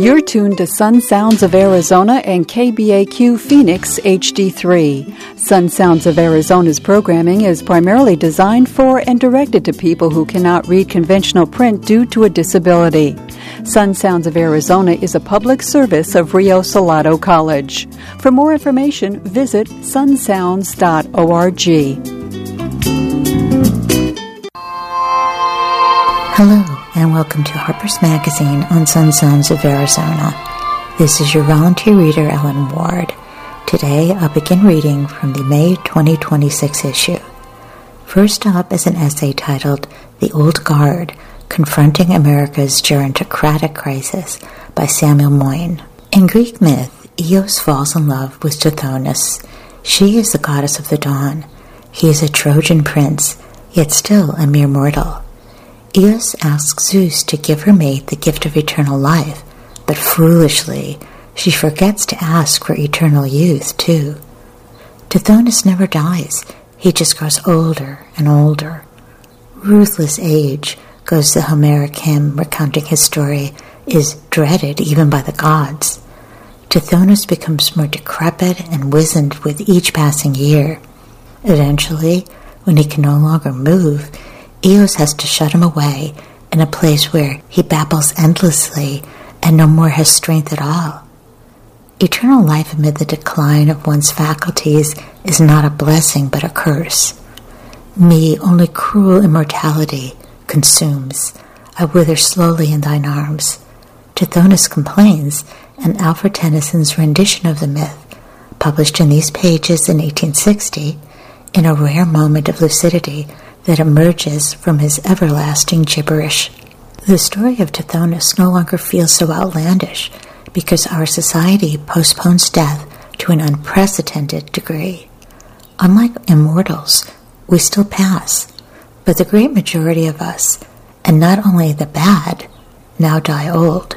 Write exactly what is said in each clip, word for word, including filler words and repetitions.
You're tuned to Sun Sounds of Arizona and K B A Q Phoenix H D three. Sun Sounds of Arizona's programming is primarily designed for and directed to people who cannot read conventional print due to a disability. Sun Sounds of Arizona is a public service of Rio Salado College. For more information, visit sun sounds dot org. Hello, and welcome to Harper's Magazine on Sun Sounds of Arizona. This is your volunteer reader, Ellen Ward. Today, I'll begin reading from the May twenty twenty-six issue. First up is an essay titled The Old Guard, Confronting America's Gerontocratic Crisis by Samuel Moyn. In Greek myth, Eos falls in love with Tithonus. She is the goddess of the dawn. He is a Trojan prince, yet still a mere mortal. Eos asks Zeus to give her mate the gift of eternal life, but foolishly, she forgets to ask for eternal youth, too. Tithonus never dies. He just grows older and older. Ruthless age, goes the Homeric hymn recounting his story, is dreaded even by the gods. Tithonus becomes more decrepit and wizened with each passing year. Eventually, when he can no longer move, Eos has to shut him away in a place where he babbles endlessly and no more has strength at all. Eternal life amid the decline of one's faculties is not a blessing but a curse. Me only cruel immortality consumes. I wither slowly in thine arms. Tithonus complains, and Alfred Tennyson's rendition of the myth, published in these pages in eighteen sixty, in a rare moment of lucidity that emerges from his everlasting gibberish. The story of Tithonus no longer feels so outlandish because our society postpones death to an unprecedented degree. Unlike immortals, we still pass, but the great majority of us, and not only the bad, now die old.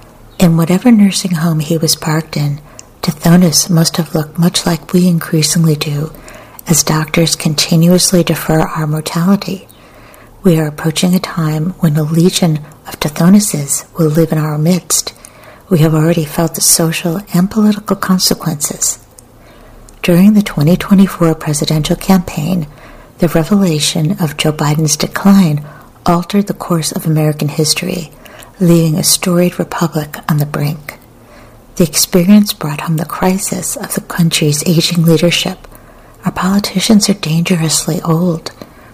In whatever nursing home he was parked in, Tithonus must have looked much like we increasingly do, as doctors continuously defer our mortality. We are approaching a time when a legion of Tithonuses will live in our midst. We have already felt the social and political consequences. During the twenty twenty-four presidential campaign, the revelation of Joe Biden's decline altered the course of American history, leaving a storied republic on the brink. The experience brought home the crisis of the country's aging leadership. Our politicians are dangerously old.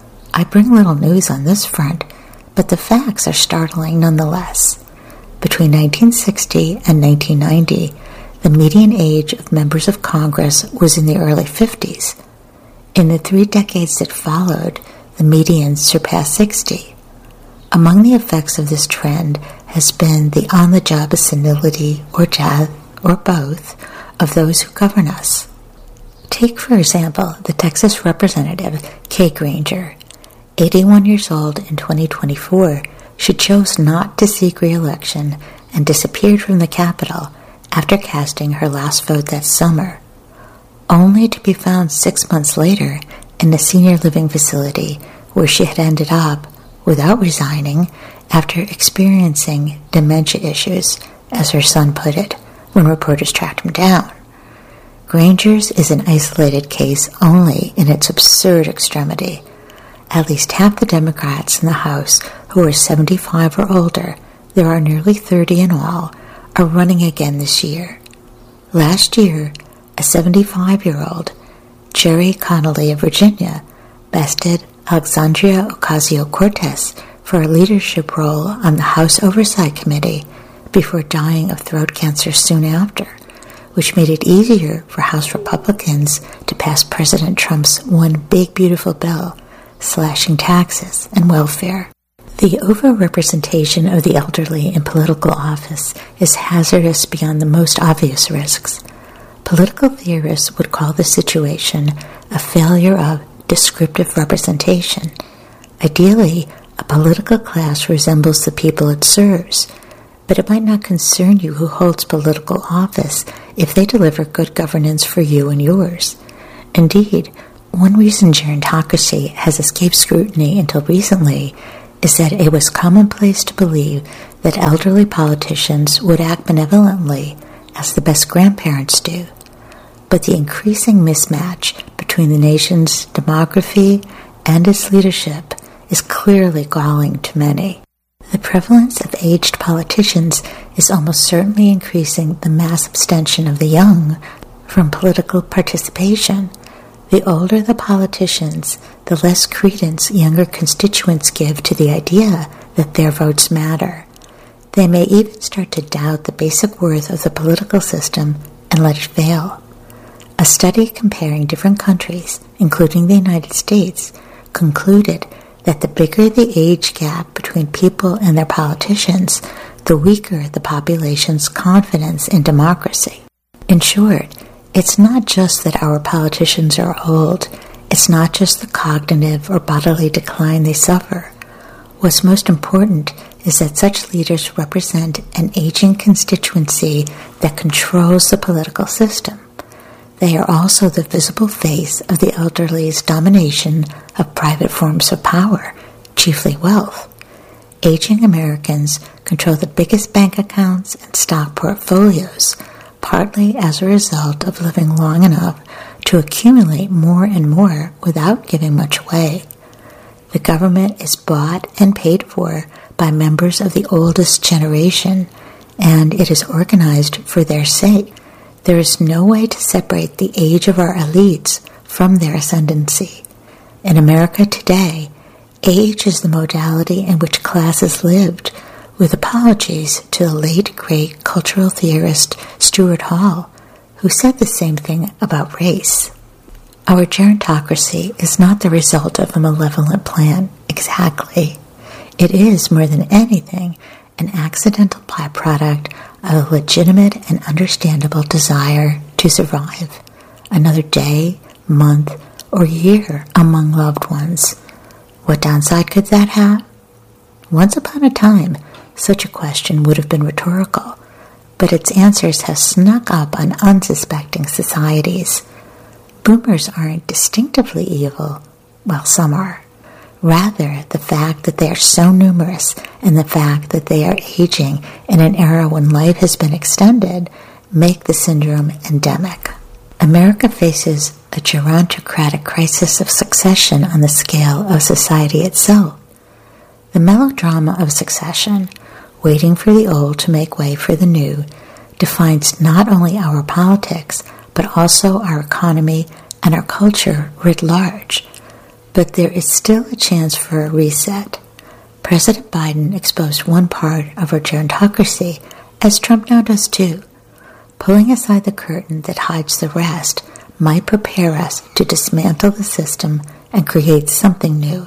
I bring little news on this front, but the facts are startling nonetheless. Between nineteen sixty and nineteen ninety, the median age of members of Congress was in the early fifties. In the three decades that followed, the median surpassed sixty. Among the effects of this trend has been the on-the-job senility or death, or both, of those who govern us. Take, for example, the Texas Representative Kay Granger. eighty-one years old in twenty twenty-four, she chose not to seek re-election and disappeared from the Capitol after casting her last vote that summer, only to be found six months later in a senior living facility where she had ended up without resigning after experiencing dementia issues, as her son put it, when reporters tracked him down. Granger's is an isolated case only in its absurd extremity. At least half the Democrats in the House who are seventy-five or older, there are nearly thirty in all, are running again this year. Last year, a seventy-five-year-old, Jerry Connolly of Virginia, bested Alexandria Ocasio-Cortez for a leadership role on the House Oversight Committee before dying of throat cancer soon after, which made it easier for House Republicans to pass President Trump's One Big Beautiful Bill, slashing taxes and welfare. The overrepresentation of the elderly in political office is hazardous beyond the most obvious risks. Political theorists would call the situation a failure of descriptive representation. Ideally, a political class resembles the people it serves, but it might not concern you who holds political office if they deliver good governance for you and yours. Indeed, one reason gerontocracy has escaped scrutiny until recently is that it was commonplace to believe that elderly politicians would act benevolently as the best grandparents do. But the increasing mismatch between the nation's demography and its leadership is clearly galling to many. The prevalence of aged politicians is almost certainly increasing the mass abstention of the young from political participation. The older the politicians, the less credence younger constituents give to the idea that their votes matter. They may even start to doubt the basic worth of the political system and let it fail. A study comparing different countries, including the United States, concluded that the bigger the age gap between people and their politicians, the weaker the population's confidence in democracy. In short, it's not just that our politicians are old, it's not just the cognitive or bodily decline they suffer. What's most important is that such leaders represent an aging constituency that controls the political system. They are also the visible face of the elderly's domination of private forms of power, chiefly wealth. Aging Americans control the biggest bank accounts and stock portfolios, partly as a result of living long enough to accumulate more and more without giving much away. The government is bought and paid for by members of the oldest generation, and it is organized for their sake. There is no way to separate the age of our elites from their ascendancy. In America today, age is the modality in which classes lived, with apologies to the late great cultural theorist Stuart Hall, who said the same thing about race. Our gerontocracy is not the result of a malevolent plan, exactly. It is, more than anything, an accidental byproduct of a legitimate and understandable desire to survive another day, month, or year among loved ones. What downside could that have? Once upon a time, such a question would have been rhetorical, but its answers have snuck up on unsuspecting societies. Boomers aren't distinctively evil, well, some are. Rather, the fact that they are so numerous and the fact that they are aging in an era when life has been extended make the syndrome endemic. America faces a gerontocratic crisis of succession on the scale of society itself. The melodrama of succession, waiting for the old to make way for the new, defines not only our politics, but also our economy and our culture writ large. But there is still a chance for a reset. President Biden exposed one part of our gerontocracy, as Trump now does too. Pulling aside the curtain that hides the rest might prepare us to dismantle the system and create something new.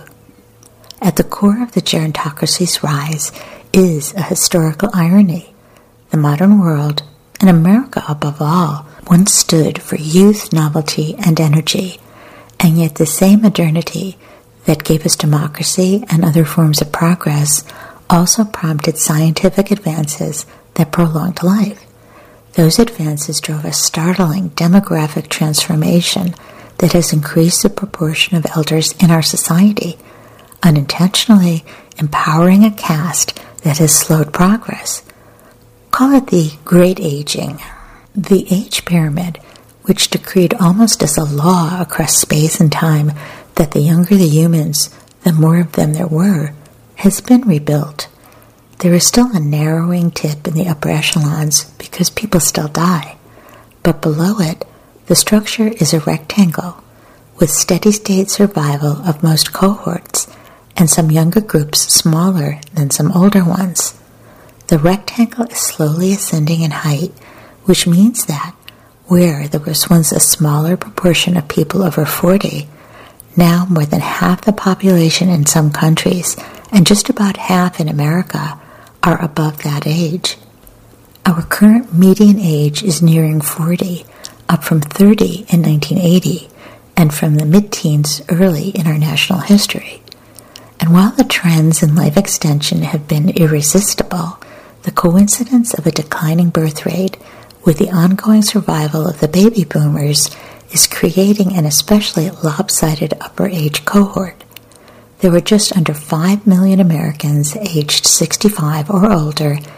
At the core of the gerontocracy's rise is a historical irony. The modern world, and America above all, once stood for youth, novelty, and energy. And yet the same modernity that gave us democracy and other forms of progress also prompted scientific advances that prolonged life. Those advances drove a startling demographic transformation that has increased the proportion of elders in our society, unintentionally empowering a caste that has slowed progress. Call it the Great Aging. The age pyramid, which decreed almost as a law across space and time that the younger the humans, the more of them there were, has been rebuilt. There is still a narrowing tip in the upper echelons because people still die. But below it, the structure is a rectangle, with steady-state survival of most cohorts, and some younger groups smaller than some older ones. The rectangle is slowly ascending in height, which means that where there was once a smaller proportion of people over forty, now more than half the population in some countries, and just about half in America, are above that age. Our current median age is nearing forty, up from thirty in nineteen eighty, and from the mid-teens early in our national history. And while the trends in life extension have been irresistible, the coincidence of a declining birth rate with the ongoing survival of the baby boomers is creating an especially lopsided upper age cohort. there were just under five million Americans aged sixty-five or older